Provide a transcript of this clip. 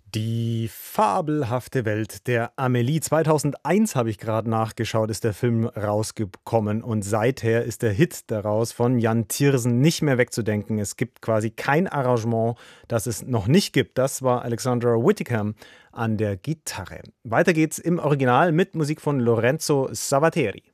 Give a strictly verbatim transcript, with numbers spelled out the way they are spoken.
Die fabelhafte Welt der Amelie. zweitausendeins habe ich gerade nachgeschaut, ist der Film rausgekommen und seither ist der Hit daraus von Jan Tiersen nicht mehr wegzudenken. Es gibt quasi kein Arrangement, das es noch nicht gibt. Das war Alexandra Whittingham an der Gitarre. Weiter geht's im Original mit Musik von Lorenzo Savateri.